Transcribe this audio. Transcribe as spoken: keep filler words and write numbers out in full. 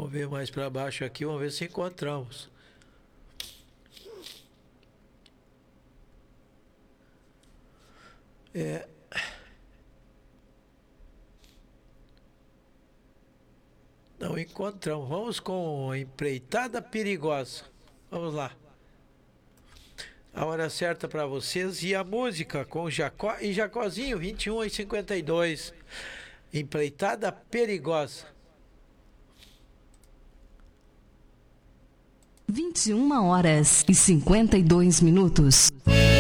Vamos ver mais para baixo aqui, vamos ver se encontramos. É... Não encontramos. Vamos com Empreitada Perigosa. Vamos lá. A hora certa para vocês e a música com Jacó e Jacozinho, vinte e um e cinquenta e dois. Empreitada Perigosa. vinte e uma horas e cinquenta e dois minutos.